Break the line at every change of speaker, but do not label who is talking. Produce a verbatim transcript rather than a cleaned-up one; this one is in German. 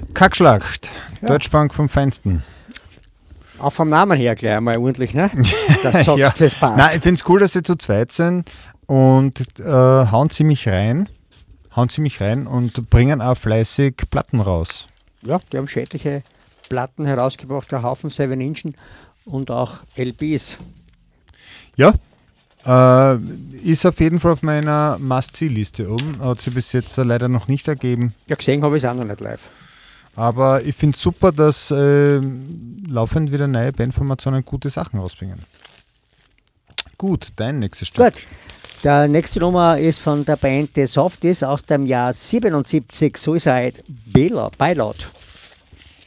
Kackschlacht,
Ja.
Deutschbank vom Feinsten.
Auch vom Namen her gleich einmal ordentlich, ne? Das sagst,
Ja.
das passt.
Nein, ich finde es cool, dass sie zu zweit sind und äh, hauen ziemlich rein. Hauen ziemlich rein und bringen auch fleißig Platten raus.
Ja, die haben schädliche Platten herausgebracht, der Haufen sieben Inchen und auch L Ps.
Ja, äh, ist auf jeden Fall auf meiner Must-See-Liste oben. Hat sie bis jetzt leider noch nicht ergeben.
Ja, gesehen habe ich es auch noch nicht live.
Aber ich finde es super, dass äh, laufend wieder neue Bandformationen gute Sachen rausbringen. Gut, dein nächstes Stück.
Gut. Der nächste Nummer ist von der Band The Softies aus dem Jahr siebenundsiebzig, Suicide Bailout.